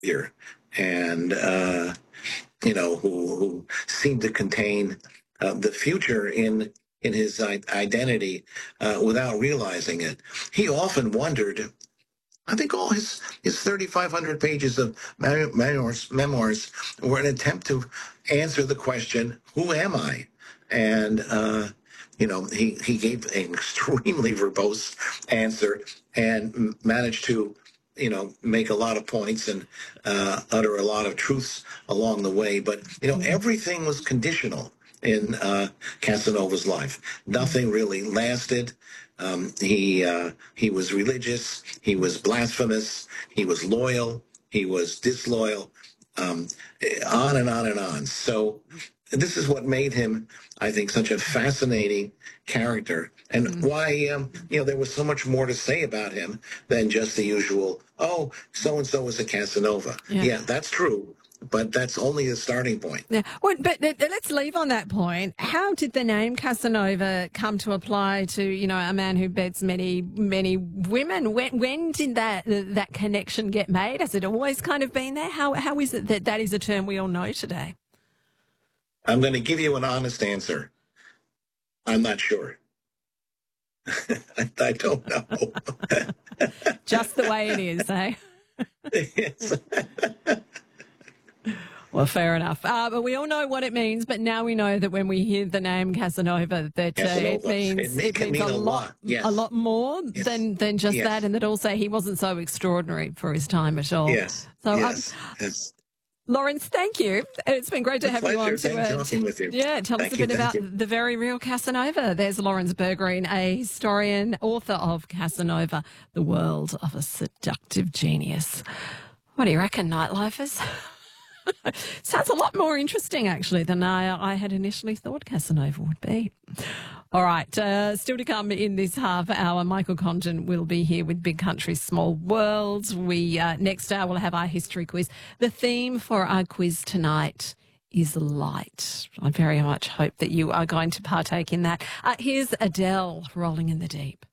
figure, and who seemed to contain the future in his identity without realizing it. He often wondered. I think all his 3,500 pages of memoirs were an attempt to answer the question, "Who am I?" And he gave an extremely verbose answer and managed to make a lot of points and utter a lot of truths along the way. But everything was conditional in Casanova's life. Nothing really lasted. He was religious. He was blasphemous. He was loyal. He was disloyal. Um, on and on and on. So this is what made him, I think, such a fascinating character, and why there was so much more to say about him than just the usual. Oh, so and so is a Casanova. Yeah, that's true. But that's only the starting point. Yeah. Well, but let's leave on that point. How did the name Casanova come to apply to, a man who beds many, many women? When did that connection get made? Has it always kind of been there? How is it that is a term we all know today? I'm going to give you an honest answer. I'm not sure. I don't know. Just the way it is, eh? Yes. Well, fair enough. But we all know what it means. But now we know that when we hear the name Casanova, that it means a lot. Yes. a lot more Yes. than just Yes. that, and that also he wasn't so extraordinary for his time at all. Yes. So, yes. Lawrence, thank you. It's been great to have you on. Talking with you. Yeah, tell us a bit about the very real Casanova. There's Lawrence Bergreen, a historian, author of Casanova, The World of a Seductive Genius. What do you reckon, nightlifers? Sounds a lot more interesting, actually, than I had initially thought Casanova would be. All right, still to come in this half hour, Michael Condon will be here with Big Country, Small World. Next hour, we'll have our history quiz. The theme for our quiz tonight is light. I very much hope that you are going to partake in that. Here's Adele, Rolling in the Deep.